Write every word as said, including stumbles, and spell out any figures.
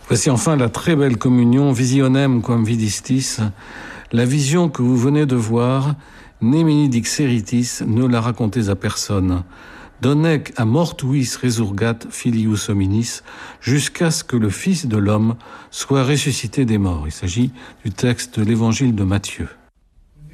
Voici enfin la très belle communion, visionem quam vidistis. La vision que vous venez de voir, nemini dixeritis, ne la racontez à personne. Donec a mortuis resurgat filius hominis, jusqu'à ce que le Fils de l'homme soit ressuscité des morts. Il s'agit du texte de l'évangile de Matthieu.